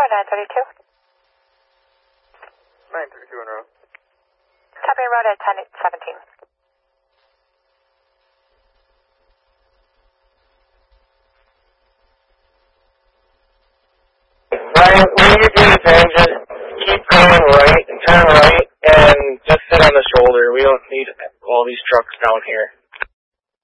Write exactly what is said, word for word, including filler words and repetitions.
nine thirty-two. nine thirty-two en route. Copy road at ten seventeen. Ryan, when you're doing things, just keep going right and turn right and just sit on the shoulder. We don't need all these trucks down here.